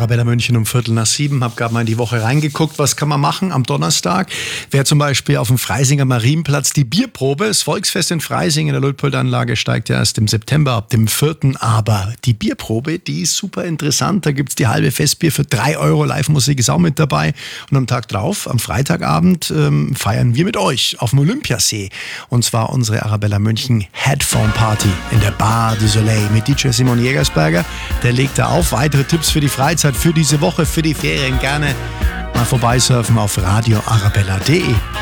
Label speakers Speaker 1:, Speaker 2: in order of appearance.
Speaker 1: Arabella München um 6:15. Hab gerade mal in die Woche reingeguckt, was kann man machen am Donnerstag. Wäre zum Beispiel auf dem Freisinger Marienplatz die Bierprobe. Das Volksfest in Freising in der Luitpold-Anlage steigt ja erst im September ab dem 4. Aber die Bierprobe, die ist super interessant. Da gibt's die halbe Festbier für 3 Euro. Live-Musik ist auch mit dabei. Und am Tag drauf, am Freitagabend, feiern wir mit euch auf dem Olympiasee. Und zwar unsere Arabella München Headphone Party in der Bar du Soleil mit DJ Simon Jägersberger. Der legt da auf. Weitere Tipps für die Freizeit, für diese Woche, für die Ferien gerne mal vorbeisurfen auf radioarabella.de.